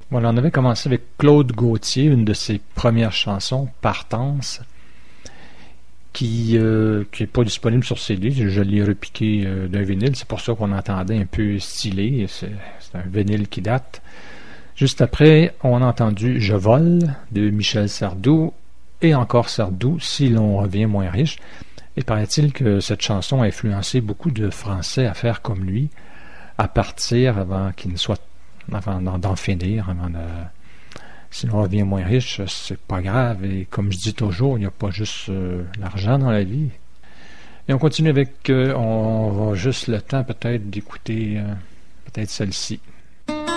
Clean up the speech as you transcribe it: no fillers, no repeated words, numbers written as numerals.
Voilà, on avait commencé avec Claude Gauthier, une de ses premières chansons, Partance, qui est pas disponible sur CD. Je l'ai repiqué d'un vinyle. C'est pour ça qu'on entendait un peu stylé. C'est un vinyle qui date. Juste après, on a entendu Je vole de Michel Sardou et encore Sardou, Si l'on revient moins riche. Et paraît-il que cette chanson a influencé beaucoup de Français à faire comme lui, à partir avant qu'il ne soit, avant d'en finir, avant de, si l'on revient moins riche, c'est pas grave. Et comme je dis toujours, il n'y a pas juste l'argent dans la vie. Et on continue avec, on va juste le temps peut-être d'écouter peut-être celle-ci.